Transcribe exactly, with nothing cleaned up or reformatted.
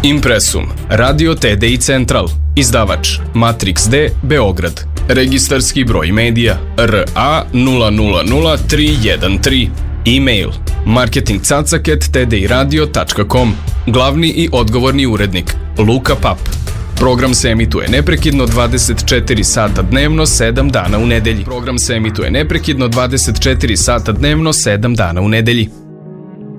Impresum, Radio T D I Central, izdavač Matrix D, Beograd, registarski broj medija R A nula nula nula tri jedan tri, e-mail marketing cacak at t d i radio tačka com, glavni i odgovorni urednik Luka Pap. Program se emituje neprekidno dvadeset četiri sata dnevno, sedam dana u nedelji. Program se emituje neprekidno dvadeset četiri sata dnevno, sedam dana u nedelji.